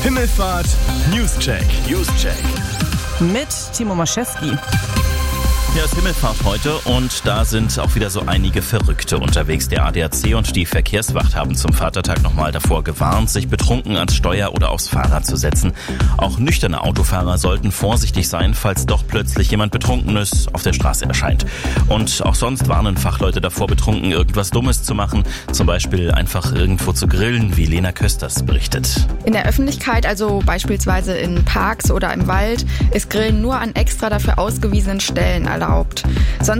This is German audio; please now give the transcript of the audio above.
Himmelfahrt Newscheck. Mit Timo Maschewski. Ja, es ist Himmelfahrt heute und da sind auch wieder so einige Verrückte unterwegs. Der ADAC und die Verkehrswacht haben zum Vatertag nochmal davor gewarnt, sich betrunken ans Steuer oder aufs Fahrrad zu setzen. Auch nüchterne Autofahrer sollten vorsichtig sein, falls doch plötzlich jemand Betrunkenes auf der Straße erscheint. Und auch sonst warnen Fachleute davor, betrunken irgendwas Dummes zu machen. Zum Beispiel einfach irgendwo zu grillen, wie Lena Kösters berichtet. In der Öffentlichkeit, also beispielsweise in Parks oder im Wald, ist Grillen nur an extra dafür ausgewiesenen Stellen erlaubt. Sonst